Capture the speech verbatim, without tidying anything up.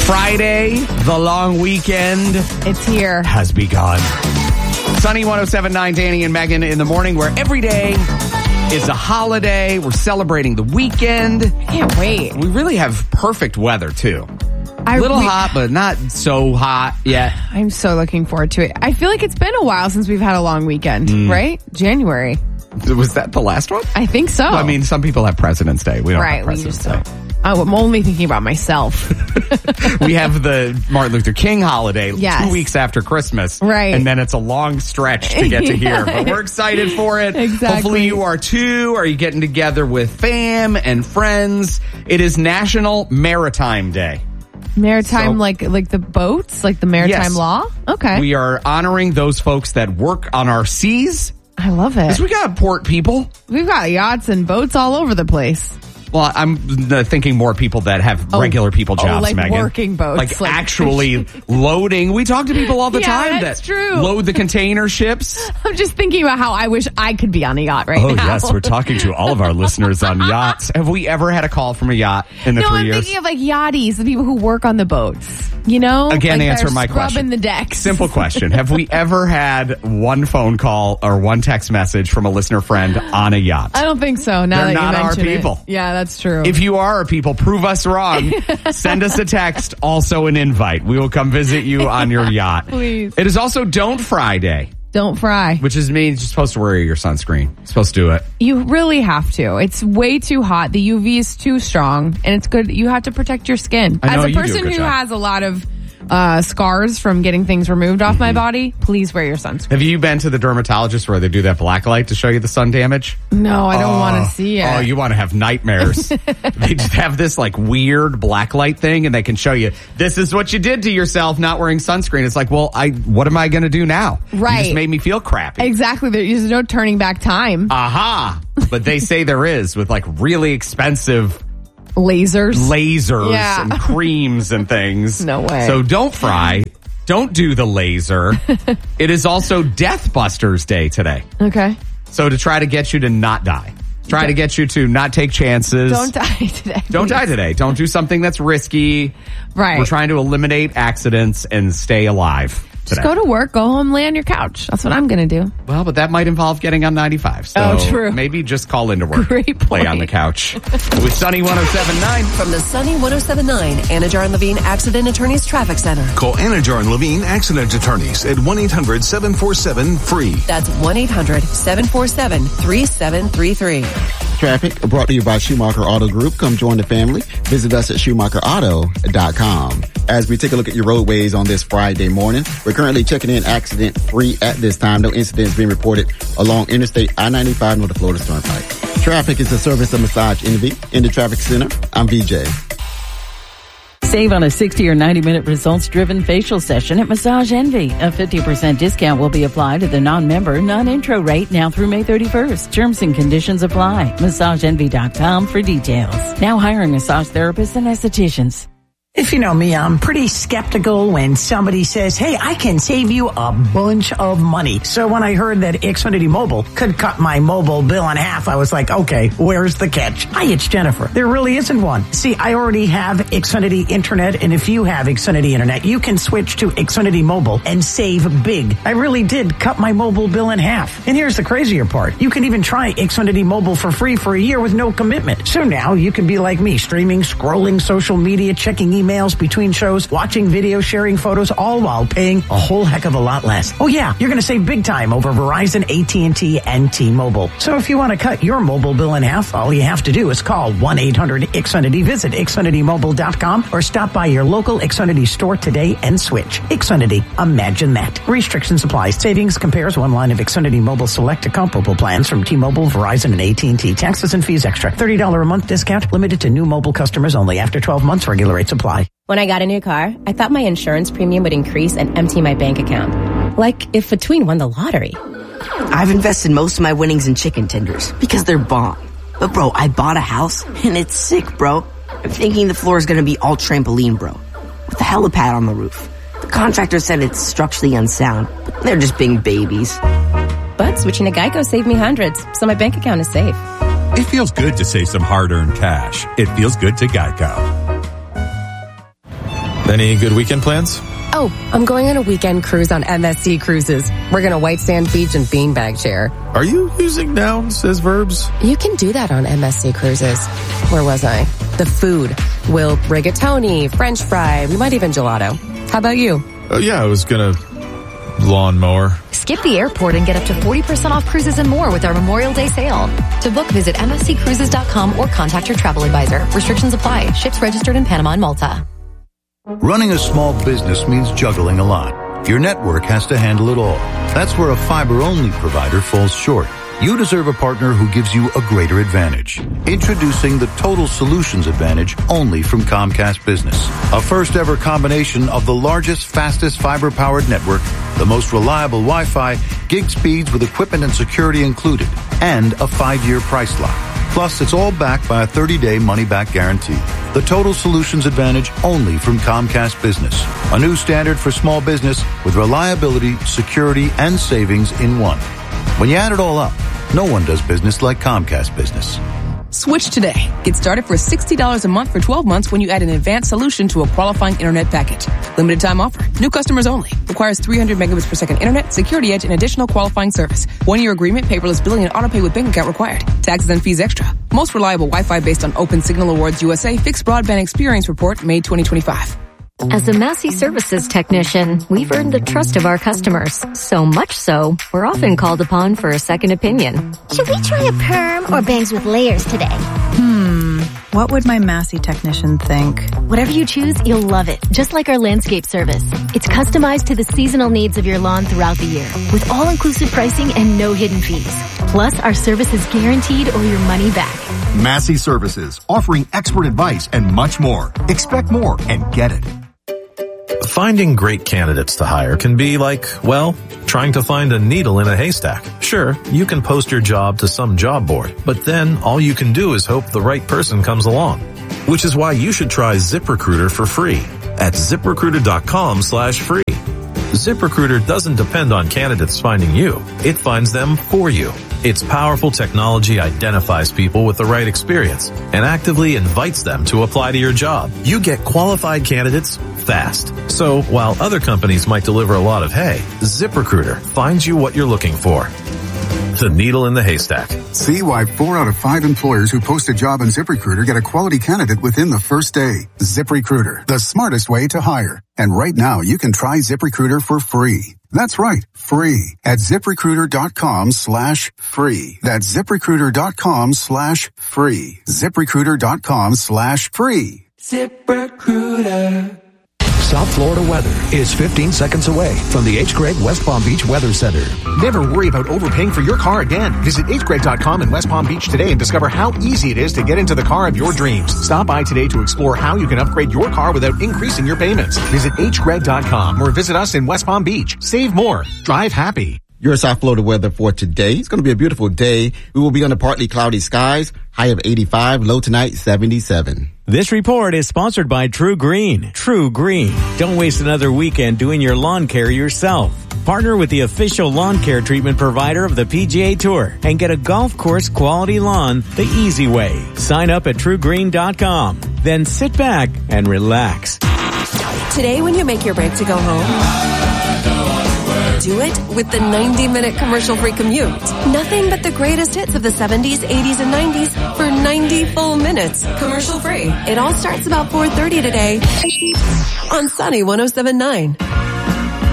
Friday, the long weekend It's here. has begun. Sunny one oh seven point nine, Danny and Megan in the morning, where every day is a holiday. We're celebrating the weekend. Can't wait. We really have perfect weather, too. I A little re- hot, but not so hot yet. I'm so looking forward to it. I feel like it's been a while since we've had a long weekend, Mm. right? January. Was that the last one? I think so. I mean, some people have President's Day. We don't right, have we President's just Day. don't. Oh, I'm only thinking about myself. We have the Martin Luther King holiday Yes. two weeks after Christmas. Right. And then it's a long stretch to get to here. But we're excited for it. Exactly. Hopefully you are too. Are you getting together with fam and friends? It is National Maritime Day. Maritime, So- like like the boats, like the maritime Yes. law? Okay. We are honoring those folks that work on our seas. I love it. Because we got port people. We've got yachts and boats all over the place. Well, I'm uh, thinking more people that have Oh. regular people Oh, jobs, like Megan. working boats, Like, like- actually loading. We talk to people all the Yeah, time that's that true. load the container ships. I'm just thinking about how I wish I could be on a yacht right Oh, now. yes. We're talking to all of our listeners on yachts. Have we ever had a call from a yacht in the No, three I'm years? thinking of like yachties, the people who work on the boats. You know? Again, like answer they're my scrubbing question. the decks. Simple question. Have we ever had one phone call or one text message from a listener friend on a yacht? I don't think so. Now They're that not you our mention it. people. Yeah, that's true. If you are our people, prove us wrong. Send us a text, also an invite. We will come visit you on your yacht. Please. It is also Don't Friday, Don't fry. which is means you're supposed to wear your sunscreen. You're supposed to do it. You really have to. It's way too hot. The U V is too strong, and it's good. You have to protect your skin. I know As a you do a person good who job. has a lot of uh, scars from getting things removed off Mm-hmm. my body, please wear your sunscreen. Have you been to the dermatologist where they do that black light to show you the sun damage? No, I don't want to see it. Oh, you want to have nightmares. They just have this like weird black light thing and they can show you, this is what you did to yourself not wearing sunscreen. It's like, well, I, what am I going to do now? You Right. just made me feel crappy. Exactly. There's no turning back time. Aha. But they say there is with like really expensive Lasers. lasers Yeah. and creams and things. No way. So don't fry. Don't do the laser. It is also Death Busters Day today. Okay. So to try to get you to not die. Try to get you to not take chances. Don't die today. Don't please. die today. Don't do something that's risky. Right. We're trying to eliminate accidents and stay alive today. Just go to work, go home, lay on your couch. That's what I'm going to do. Well, but that might involve getting on ninety-five. So Oh, true. maybe just call into work. Great Play point. on the couch. With Sunny one oh seven point nine. From the Sunny one oh seven point nine Anajar and Levine Accident Attorneys Traffic Center. Call Anajar and Levine Accident Attorneys at one eight hundred seven four seven free. That's one eight hundred seven four seven three seven three three. Traffic brought to you by Schumacher Auto Group. Come join the family. Visit us at schumacher auto dot com. As we take a look at your roadways on this Friday morning, we're currently checking in accident free at this time. No incidents being reported along Interstate I ninety-five nor the Florida Turnpike. Traffic is a service of Massage Envy. In the traffic center, I'm V J. Save on a sixty or ninety minute results driven facial session at Massage Envy. A fifty percent discount will be applied to the non-member, non-intro rate now through May thirty-first. Terms and conditions apply. massage envy dot com for details. Now hiring massage therapists and estheticians. If you know me, I'm pretty skeptical when somebody says, hey, I can save you a bunch of money. So when I heard that Xfinity Mobile could cut my mobile bill in half, I was like, okay, where's the catch? Hi, it's Jennifer. There really isn't one. See, I already have Xfinity Internet, and if you have Xfinity Internet, you can switch to Xfinity Mobile and save big. I really did cut my mobile bill in half. And here's the crazier part. You can even try Xfinity Mobile for free for a year with no commitment. So now you can be like me, streaming, scrolling social media, checking emails, emails between shows, watching videos, sharing photos, all while paying a whole heck of a lot less. Oh yeah, you're going to save big time over Verizon, A T and T, and T-Mobile. So if you want to cut your mobile bill in half, all you have to do is call one eight hundred X Finity, visit Xfinity Mobile dot com, or stop by your local Xfinity store today and switch. Xfinity, imagine that. Restrictions apply. Savings compares one line of Xfinity Mobile Select to comparable plans from T-Mobile, Verizon, and A T and T. Taxes and fees extra. thirty dollars a month discount limited to new mobile customers only. After twelve months, regular rates apply. When I got a new car, I thought my insurance premium would increase and empty my bank account. Like if Between won the lottery. I've invested most of my winnings in chicken tenders because they're bomb. But bro, I bought a house and it's sick, bro. I'm thinking the floor is going to be all trampoline, bro, with a helipad on the roof. The contractor said it's structurally unsound, but they're just being babies. But switching to Geico saved me hundreds, so my bank account is safe. It feels good to save some hard-earned cash. It feels good to Geico. Any good weekend plans? Oh, I'm going on a weekend cruise on M S C Cruises. We're going to White Sand Beach and Beanbag Chair. Are you using nouns as verbs? You can do that on M S C Cruises. Where was I? The food. We'll rigatoni, French fry, we might even gelato. How about you? Oh, yeah, I was going to lawnmower. Skip the airport and get up to forty percent off cruises and more with our Memorial Day sale. To book, visit M S C cruises dot com or contact your travel advisor. Restrictions apply. Ships registered in Panama and Malta. Running a small business means juggling a lot. Your network has to handle it all. That's where a fiber-only provider falls short. You deserve a partner who gives you a greater advantage. Introducing the Total Solutions Advantage only from Comcast Business. A first-ever combination of the largest, fastest fiber-powered network, the most reliable Wi-Fi, gig speeds with equipment and security included, and a five-year price lock. Plus, it's all backed by a thirty-day money-back guarantee. The Total Solutions Advantage only from Comcast Business. A new standard for small business with reliability, security, and savings in one. When you add it all up, no one does business like Comcast Business. Switch today. Get started for sixty dollars a month for twelve months when you add an advanced solution to a qualifying internet package. Limited time offer. New customers only. Requires three hundred megabits per second internet, security edge, and additional qualifying service. One year agreement, paperless billing, and autopay with bank account required. Taxes and fees extra. Most reliable Wi-Fi based on Open Signal Awards U S A Fixed Broadband Experience Report, May twenty twenty-five. As a Massey Services technician, we've earned the trust of our customers. So much so, we're often called upon for a second opinion. Should we try a perm or bangs with layers today? Hmm, what would my Massey technician think? Whatever you choose, you'll love it. Just like our landscape service. It's customized to the seasonal needs of your lawn throughout the year, with all-inclusive pricing and no hidden fees. Plus, our service is guaranteed or your money back. Massey Services, offering expert advice and much more. Expect more and get it. Finding great candidates to hire can be like, well, trying to find a needle in a haystack. Sure, you can post your job to some job board, but then all you can do is hope the right person comes along. Which is why you should try ZipRecruiter for free at ZipRecruiter.com slash free. ZipRecruiter doesn't depend on candidates finding you. It finds them for you. Its powerful technology identifies people with the right experience and actively invites them to apply to your job. You get qualified candidates fast. So while other companies might deliver a lot of hay, ZipRecruiter finds you what you're looking for. The needle in the haystack. See why four out of five employers who post a job on ZipRecruiter get a quality candidate within the first day. ZipRecruiter, the smartest way to hire. And right now, you can try ZipRecruiter for free. That's right, free at ZipRecruiter.com slash free. That's ZipRecruiter.com slash free. ZipRecruiter.com slash free. ZipRecruiter. South Florida weather is fifteen seconds away from the H. Gregg West Palm Beach Weather Center. Never worry about overpaying for your car again. Visit H Gregg dot com in West Palm Beach today and discover how easy it is to get into the car of your dreams. Stop by today to explore how you can upgrade your car without increasing your payments. Visit H Gregg dot com or visit us in West Palm Beach. Save more. Drive happy. Your South Florida weather for today. It's going to be a beautiful day. We will be under partly cloudy skies, high of eighty-five, low tonight seventy-seven. This report is sponsored by True Green. True Green. Don't waste another weekend doing your lawn care yourself. Partner with the official lawn care treatment provider of the P G A Tour and get a golf course quality lawn the easy way. Sign up at True Green dot com. Then sit back and relax. Today when you make your break to go home, do it with the ninety minute commercial-free commute. Nothing but the greatest hits of the seventies, eighties, and nineties for ninety full minutes. Commercial-free. It all starts about four thirty today on Sunny one oh seven point nine.